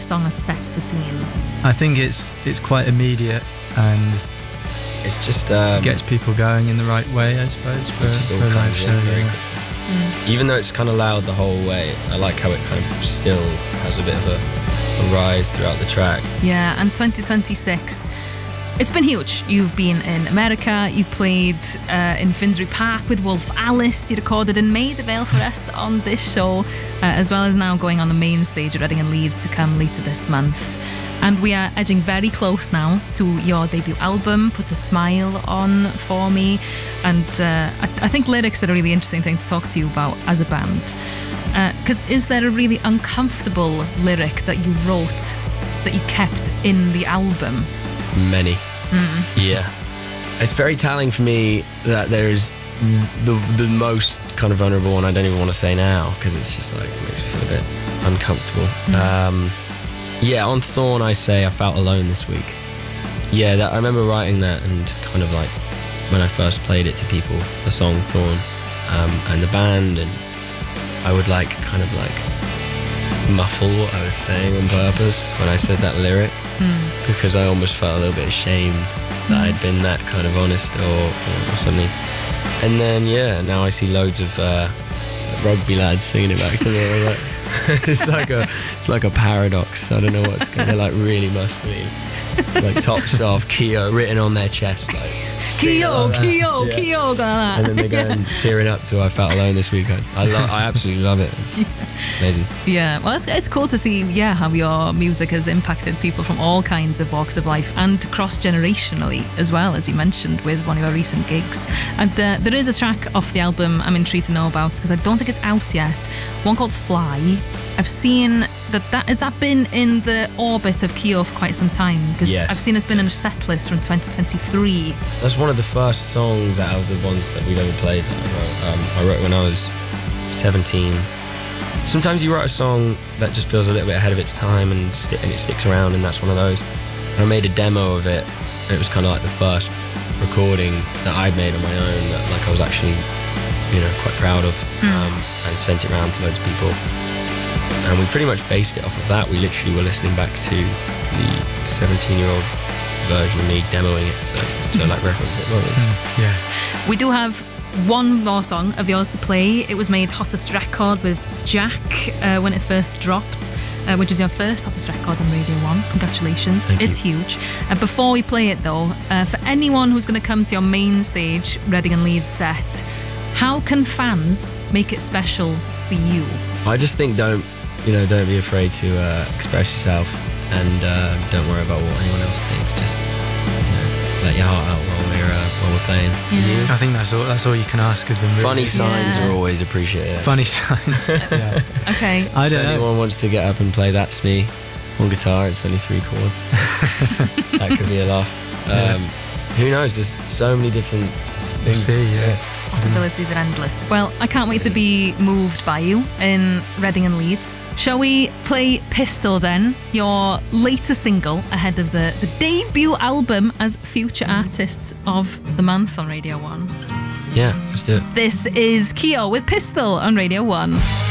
song that sets the scene? I think it's quite immediate and it's just gets people going in the right way, I suppose, for just all a live comes show. in very quickly. Even though it's kind of loud the whole way, I like how it kind of still has a bit of a rise throughout the track. Yeah, and 2026, it's been huge. You've been in America, you played in Finsbury Park with Wolf Alice, you recorded in May the Veil for us on this show, as well as now going on the main stage at Reading and Leeds to come later this month. And we are edging very close now to your debut album, Put a Smile On For Me. And I think lyrics are a really interesting thing to talk to you about as a band. Because is there a really uncomfortable lyric that you wrote that you kept in the album? Many. Yeah. It's very telling for me that there's the most kind of vulnerable one I don't even want to say now, because it's just like, it makes me feel a bit uncomfortable. Yeah, on Thorn I say I felt alone this week. Yeah, I remember writing that and kind of like when I first played it to people, the song Thorn, and the band, and I would like kind of like muffle what I was saying on purpose when I said that lyric, because I almost felt a little bit ashamed that I'd been that kind of honest or something. And then now I see loads of rugby lads singing it back to me. I'm like, it's like a paradox. I don't know what's going. They're like really muscly, like tops off, Kyo written on their chest, like Kyo, going like that. And then they're going tearing up to I Felt Alone this weekend. I absolutely love it. It's amazing. Yeah, well, it's cool to see how your music has impacted people from all kinds of walks of life and cross-generationally as well, as you mentioned with one of your recent gigs. And there is a track off the album I'm intrigued to know about, because I don't think it's out yet, one called Fly. I've seen that has that been in the orbit of Kyo for quite some time, because Yes. I've seen it's been in a set list from 2023. That's one of the first songs out of the ones that we've ever played that I wrote when I was 17. Sometimes you write a song that just feels a little bit ahead of its time and it sticks around, and that's one of those. I made a demo of it, and it was kind of like the first recording that I'd made on my own that like I was actually quite proud of, and sent it around to loads of people. And we pretty much based it off of that. We literally were listening back to the 17-year-old version of me demoing it, so like reference it. Yeah. We do have one more song of yours to play. It was made hottest record with Jack when it first dropped, which is your first hottest record on Radio 1. Congratulations. Thank you. It's huge. Before we play it though, for anyone who's going to come to your main stage Reading and Leeds set, how can fans make it special for you? I just think don't be afraid to express yourself, and don't worry about what anyone else thinks. Just let your heart out while we're playing. Yeah. I think that's all you can ask of them, really. Funny signs Yeah. are always appreciated. Funny signs. Yeah. Okay. I If don't know. anyone wants to get up and play That's Me on guitar, it's only 3 chords. That could be a laugh. Who knows? There's so many different We'll things. see, yeah. Possibilities are endless. Well, I can't wait to be moved by you in Reading and Leeds. Shall we play Pistol then, your latest single ahead of the debut album as Future Artists of the Month on Radio 1? Yeah, let's do it. This is Kyo with Pistol on Radio 1.